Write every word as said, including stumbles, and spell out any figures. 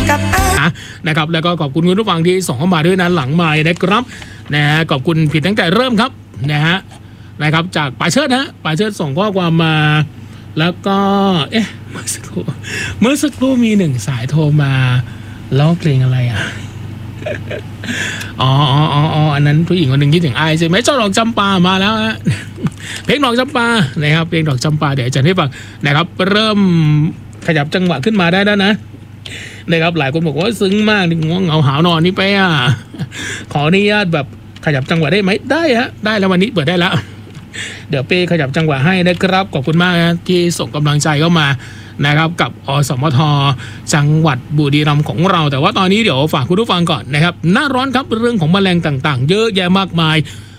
กับนะครับแล้วก็ขอบคุณคุณผู้ฟังที่ส่งเข้ามาด้วยนะหลังไมค์นะครับนะฮะขอบคุณผิดตั้งแต่เริ่มครับนะฮะนะครับจากป่าเชิดฮะป่าเชิดส่งข้อความมาแล้วก็เอ๊ะเมื่อสักครู่เมื่อสักครู่มีหนึ่งสายโทรมาร้องเพลงอะไรอ่ะอ๋ออ๋ออ๋ออันนั้นผู้หญิงคนหนึ่งคิดถึงไอ้ใช่ไหมเจ้าดอกจำปามาแล้วฮะเพลงดอกจำปานะครับเพลงดอกจำปาเดี๋ยวจะให้ฟังนะครับเริ่มขยับจังหวะขึ้นมาได้แล้วนะนะครับหลายคนบอกว่าซึ้งมากนี่ง่วงเหงาหาวนอนนี่ไปอ่ะขออนุญาตแบบขยับจังหวะได้ไหมได้ฮะได้แล้ววันนี้เปิดได้แล้วเดี๋ยวเป้ขยับจังหวะให้นะครับขอบคุณมากนะที่ส่งกำลังใจเข้ามานะครับกับอสมทจังหวัดบุรีรัมย์ของเราแต่ว่าตอนนี้เดี๋ยวฝากคุณผู้ฟังก่อนนะครับหน้าร้อนครับเรื่องของแมลงต่างๆเยอะแยะมากมาย